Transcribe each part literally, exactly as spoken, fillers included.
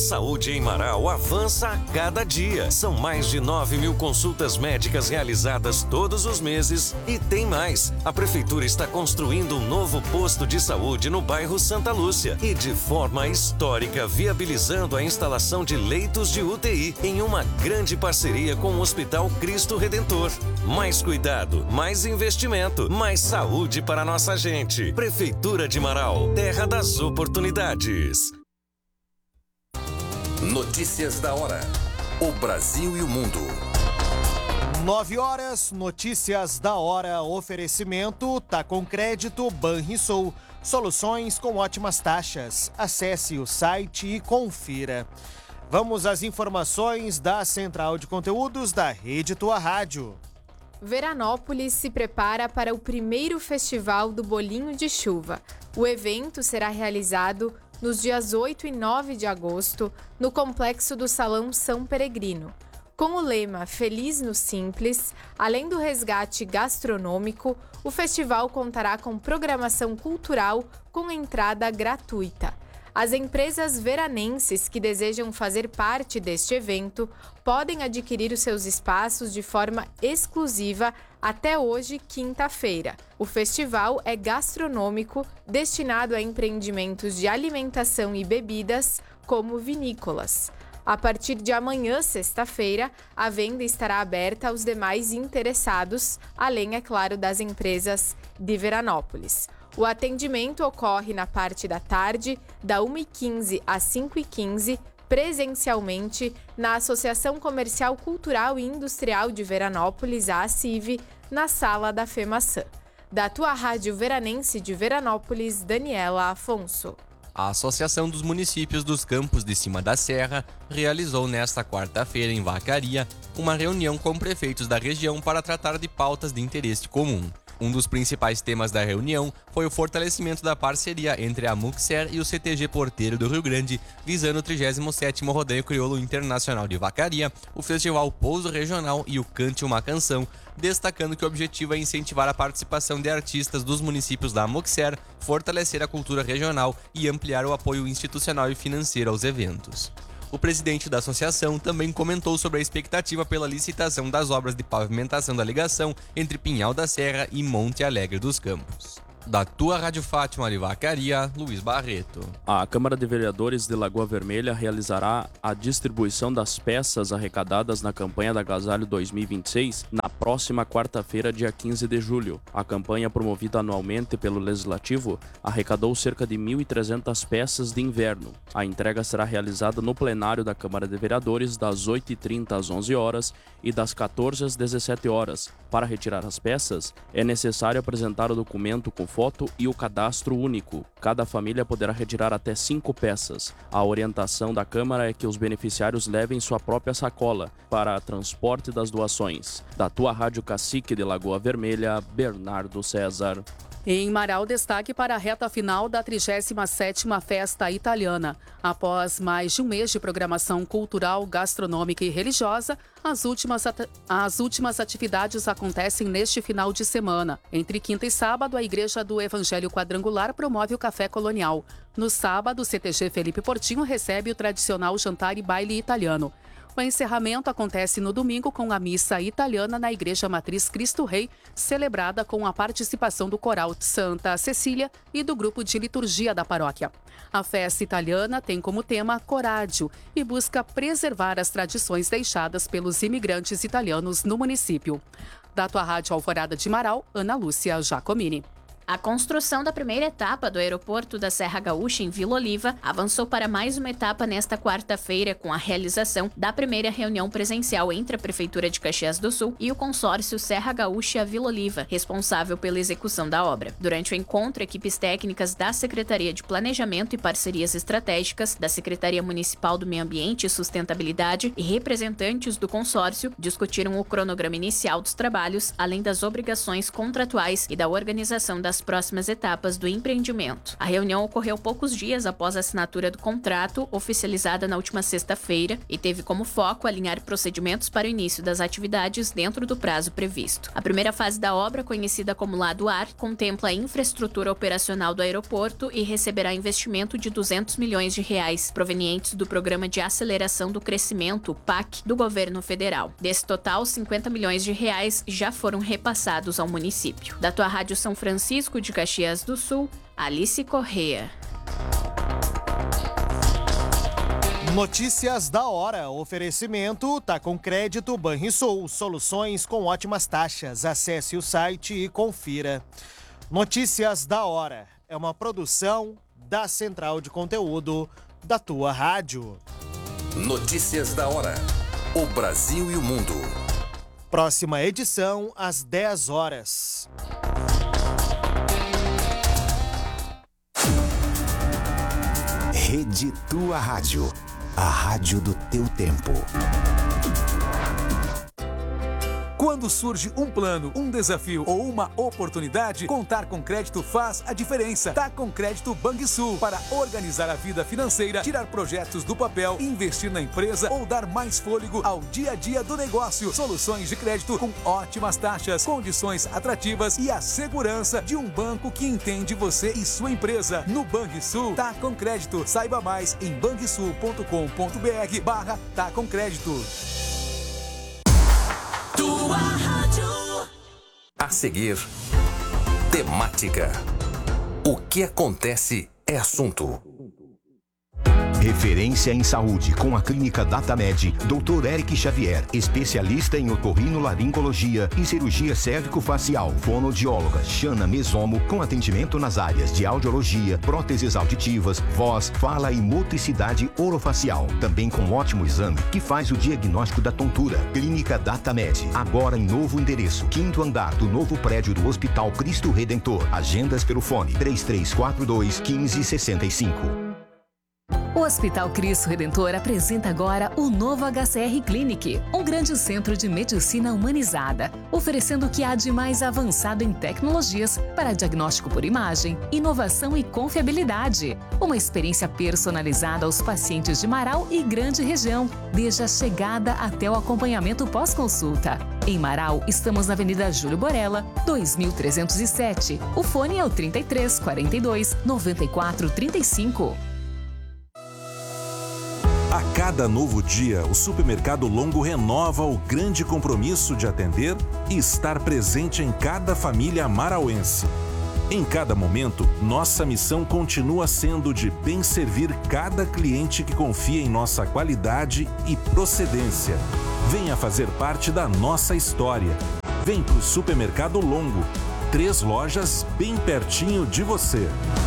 saúde em Marau avança a cada dia. São mais de nove mil consultas médicas realizadas todos os meses e tem mais. A Prefeitura está construindo um novo posto de saúde no bairro Santa Lúcia e de forma histórica viabilizando a instalação de leitos de U T I em uma grande parceria com o Hospital Cristo Redentor. Mais cuidado, mais investimento, mais saúde para nossa gente. Prefeitura de Marau, terra das oportunidades. Notícias da hora. O Brasil e o mundo. Nove horas, notícias da hora, oferecimento, tá com crédito, Banrisul. Soluções com ótimas taxas. Acesse o site e confira. Vamos às informações da Central de Conteúdos da Rede Tua Rádio. Veranópolis se prepara para o primeiro festival do Bolinho de Chuva. O evento será realizado nos dias oito e nove de agosto, no complexo do Salão São Peregrino. Com o lema Feliz no Simples, além do resgate gastronômico, o festival contará com programação cultural com entrada gratuita. As empresas veranenses que desejam fazer parte deste evento podem adquirir os seus espaços de forma exclusiva até hoje, quinta-feira. O festival é gastronômico, destinado a empreendimentos de alimentação e bebidas, como vinícolas. A partir de amanhã, sexta-feira, a venda estará aberta aos demais interessados, além, é claro, das empresas de Veranópolis. O atendimento ocorre na parte da tarde, da uma e quinze às cinco e quinze, presencialmente na Associação Comercial Cultural e Industrial de Veranópolis, a ACIV, na sala da FEMAÇã. Da Tua Rádio Veranense de Veranópolis, Daniela Afonso. A Associação dos Municípios dos Campos de Cima da Serra realizou nesta quarta-feira em Vacaria uma reunião com prefeitos da região para tratar de pautas de interesse comum. Um dos principais temas da reunião foi o fortalecimento da parceria entre a Muxer e o C T G Porteiro do Rio Grande, visando o trigésimo sétimo Rodeio Crioulo Internacional de Vacaria, o Festival Pouso Regional e o Cante Uma Canção, destacando que o objetivo é incentivar a participação de artistas dos municípios da Muxer, fortalecer a cultura regional e ampliar o apoio institucional e financeiro aos eventos. O presidente da associação também comentou sobre a expectativa pela licitação das obras de pavimentação da ligação entre Pinhal da Serra e Monte Alegre dos Campos. Da Tua Rádio Fátima de Vacaria, Luiz Barreto. A Câmara de Vereadores de Lagoa Vermelha realizará a distribuição das peças arrecadadas na campanha da Agasalho dois mil e vinte e seis na próxima quarta-feira, dia quinze de julho. A campanha, promovida anualmente pelo Legislativo, arrecadou cerca de mil e trezentas peças de inverno. A entrega será realizada no plenário da Câmara de Vereadores das oito e trinta às onze horas e das quatorze às dezessete horas. Para retirar as peças, é necessário apresentar o documento com foto e o cadastro único. Cada família poderá retirar até cinco peças. A orientação da Câmara é que os beneficiários levem sua própria sacola para transporte das doações. Da Tua Rádio Cacique de Lagoa Vermelha, Bernardo César. Em Marau, destaque para a reta final da trigésima sétima Festa Italiana. Após mais de um mês de programação cultural, gastronômica e religiosa, as últimas, as últimas atividades acontecem neste final de semana. Entre quinta e sábado, a Igreja do Evangelho Quadrangular promove o Café Colonial. No sábado, o C T G Felipe Portinho recebe o tradicional jantar e baile italiano. O encerramento acontece no domingo com a missa italiana na Igreja Matriz Cristo Rei, celebrada com a participação do Coral Santa Cecília e do grupo de liturgia da paróquia. A festa italiana tem como tema Corádio e busca preservar as tradições deixadas pelos imigrantes italianos no município. Da Tua Rádio Alvorada de Marau, Ana Lúcia Giacomini. A construção da primeira etapa do aeroporto da Serra Gaúcha em Vila Oliva avançou para mais uma etapa nesta quarta-feira com a realização da primeira reunião presencial entre a Prefeitura de Caxias do Sul e o consórcio Serra Gaúcha Vila Oliva, responsável pela execução da obra. Durante o encontro, equipes técnicas da Secretaria de Planejamento e Parcerias Estratégicas, da Secretaria Municipal do Meio Ambiente e Sustentabilidade e representantes do consórcio discutiram o cronograma inicial dos trabalhos, além das obrigações contratuais e da organização das as próximas etapas do empreendimento. A reunião ocorreu poucos dias após a assinatura do contrato, oficializada na última sexta-feira, e teve como foco alinhar procedimentos para o início das atividades dentro do prazo previsto. A primeira fase da obra, conhecida como Lado Ar, contempla a infraestrutura operacional do aeroporto e receberá investimento de duzentos milhões de reais, provenientes do Programa de Aceleração do Crescimento, P A C, do governo federal. Desse total, cinquenta milhões de reais já foram repassados ao município. Da Tua Rádio São Francisco de Caxias do Sul, Alice Correa. Notícias da hora. Oferecimento tá com crédito Banrisul. Soluções com ótimas taxas. Acesse o site e confira. Notícias da hora é uma produção da Central de Conteúdo da Tua Rádio. Notícias da hora. O Brasil e o mundo. Próxima edição às dez horas. Rede Tua Rádio. A rádio do teu tempo. Quando surge um plano, um desafio ou uma oportunidade, contar com crédito faz a diferença. Tá com crédito Banrisul para organizar a vida financeira, tirar projetos do papel, investir na empresa ou dar mais fôlego ao dia a dia do negócio. Soluções de crédito com ótimas taxas, condições atrativas e a segurança de um banco que entende você e sua empresa. No Banrisul, tá com crédito. Saiba mais em banrisul ponto com ponto br barra tá com crédito. Tua Rádio. A seguir, temática. O que acontece é assunto. Referência em saúde com a Clínica DataMed, doutor Eric Xavier, especialista em otorrinolaringologia e cirurgia cérvico-facial, fonoaudióloga Xana Mesomo, com atendimento nas áreas de audiologia, próteses auditivas, voz, fala e motricidade orofacial. Também com ótimo exame que faz o diagnóstico da tontura. Clínica DataMed, agora em novo endereço, quinto andar do novo prédio do Hospital Cristo Redentor. Agendas pelo fone três três quatro dois, um cinco seis cinco. O Hospital Cristo Redentor apresenta agora o novo H C R Clinic, um grande centro de medicina humanizada, oferecendo o que há de mais avançado em tecnologias para diagnóstico por imagem, inovação e confiabilidade. Uma experiência personalizada aos pacientes de Marau e grande região, desde a chegada até o acompanhamento pós-consulta. Em Marau, estamos na Avenida Júlio Borella, dois mil trezentos e sete. O fone é o trinta e três, quarenta e dois, noventa e quatro, trinta e cinco. A cada novo dia, o Supermercado Longo renova o grande compromisso de atender e estar presente em cada família marauense. Em cada momento, nossa missão continua sendo de bem servir cada cliente que confia em nossa qualidade e procedência. Venha fazer parte da nossa história. Vem pro Supermercado Longo. Três lojas bem pertinho de você.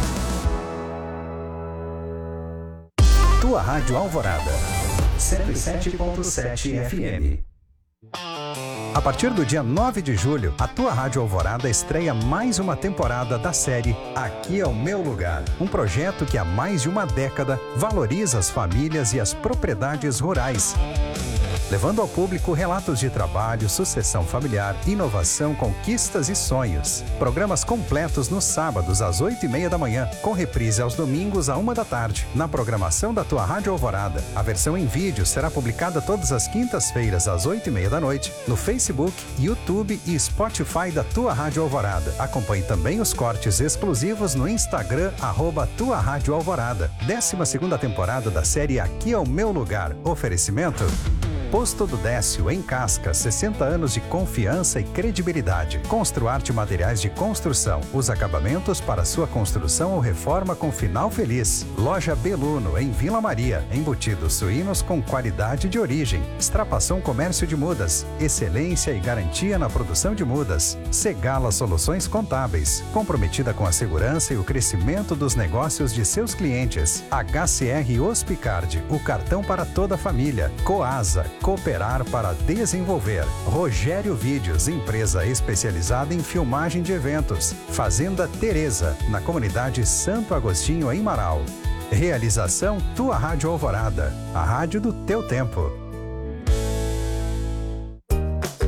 Tua Rádio Alvorada, cento e sete ponto sete F M. A partir do dia nove de julho, a Tua Rádio Alvorada estreia mais uma temporada da série Aqui é o Meu Lugar. Um projeto que há mais de uma década valoriza as famílias e as propriedades rurais, levando ao público relatos de trabalho, sucessão familiar, inovação, conquistas e sonhos. Programas completos nos sábados às oito e meia da manhã, com reprise aos domingos à uma da tarde, na programação da Tua Rádio Alvorada. A versão em vídeo será publicada todas as quintas-feiras às oito e meia da noite, no Facebook, YouTube e Spotify da Tua Rádio Alvorada. Acompanhe também os cortes exclusivos no Instagram, arroba Tua Rádio Alvorada. Décima segunda temporada da série Aqui é o Meu Lugar. Oferecimento Posto do Décio, em Casca, sessenta anos de confiança e credibilidade. Construarte Materiais de Construção, os acabamentos para sua construção ou reforma com final feliz. Loja Beluno, em Vila Maria, embutidos suínos com qualidade de origem. Extrapação Comércio de Mudas, excelência e garantia na produção de mudas. Segala Soluções Contábeis, comprometida com a segurança e o crescimento dos negócios de seus clientes. H C R Hospicard, o cartão para toda a família. Coasa, cooperar para desenvolver. Rogério Vídeos, empresa especializada em filmagem de eventos. Fazenda Teresa, na comunidade Santo Agostinho, em Marau. Realização Tua Rádio Alvorada, a rádio do teu tempo.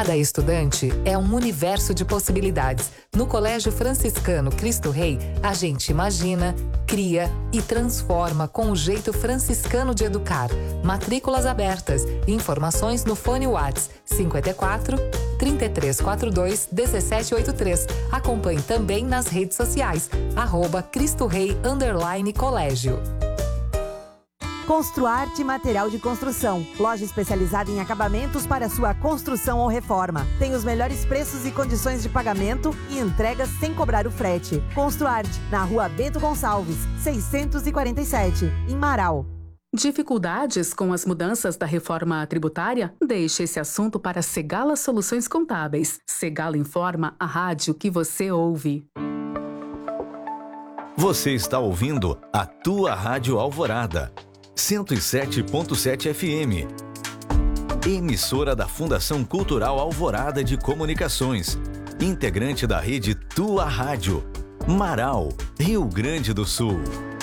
Cada estudante é um universo de possibilidades. No Colégio Franciscano Cristo Rei, a gente imagina, cria e transforma com o jeito franciscano de educar. Matrículas abertas. Informações no fone Whats cinquenta e quatro, trinta e três quarenta e dois, dezessete oitenta e três. Acompanhe também nas redes sociais, arroba Cristo Rei underline colégio. Construarte Material de Construção. Loja especializada em acabamentos para sua construção ou reforma. Tem os melhores preços e condições de pagamento e entregas sem cobrar o frete. Construarte, na rua Bento Gonçalves, seiscentos e quarenta e sete, em Marau. Dificuldades com as mudanças da reforma tributária? Deixe esse assunto para Segala Soluções Contábeis. Segala informa, a rádio que você ouve. Você está ouvindo a tua Rádio Alvorada. cento e sete ponto sete F M. Emissora da Fundação Cultural Alvorada de Comunicações. Integrante da rede Tua Rádio. Marau, Rio Grande do Sul.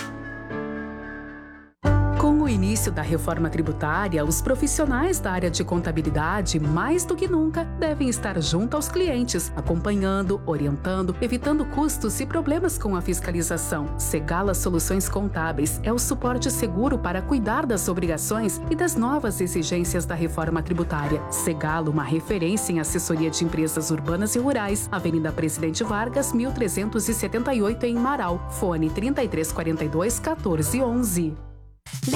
Com o início da reforma tributária, os profissionais da área de contabilidade, mais do que nunca, devem estar junto aos clientes, acompanhando, orientando, evitando custos e problemas com a fiscalização. Segala Soluções Contábeis é o suporte seguro para cuidar das obrigações e das novas exigências da reforma tributária. Segala, uma referência em assessoria de empresas urbanas e rurais, Avenida Presidente Vargas, mil trezentos e setenta e oito, em Marau. Fone trinta e três quarenta e dois, quatorze onze.